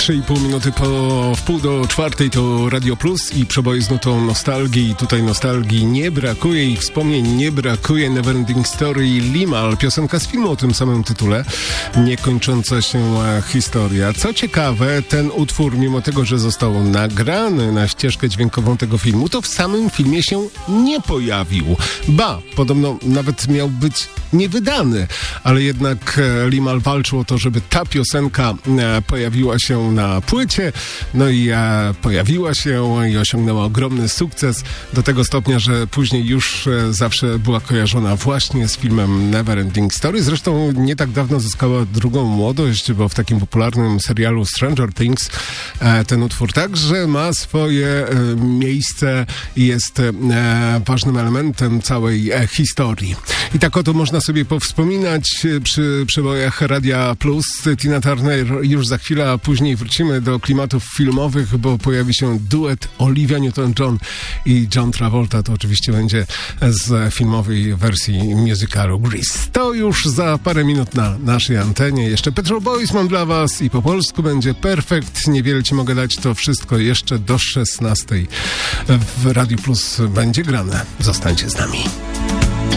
3,5 minuty po wpół do czwartej to Radio Plus i przeboje z nutą nostalgii. I tutaj nostalgii nie brakuje i wspomnień nie brakuje. Neverending Story Limahl, piosenka z filmu o tym samym tytule, niekończąca się historia. Co ciekawe, ten utwór, mimo tego, że został nagrany na ścieżkę dźwiękową tego filmu, to w samym filmie się nie pojawił. Ba, podobno nawet miał być niewydany, ale jednak Limahl walczył o to, żeby ta piosenka pojawiła się na płycie, no i pojawiła się i osiągnęła ogromny sukces, do tego stopnia, że później już zawsze była kojarzona właśnie z filmem Neverending Story. Zresztą nie tak dawno zyskała drugą młodość, bo w takim popularnym serialu Stranger Things ten utwór także ma swoje miejsce i jest ważnym elementem całej historii. I tak oto można sobie powspominać przy przebojach Radia Plus. Tina Turner już za chwilę, a później wrócimy do klimatów filmowych, bo pojawi się duet Olivia Newton-John i John Travolta. To oczywiście będzie z filmowej wersji musicalu Grease. To już za parę minut na naszej antenie. Jeszcze Petrol Boys mam dla was i po polsku będzie Perfekt. Niewiele ci mogę dać, to wszystko jeszcze do 16 w Radiu Plus będzie grane. Zostańcie z nami.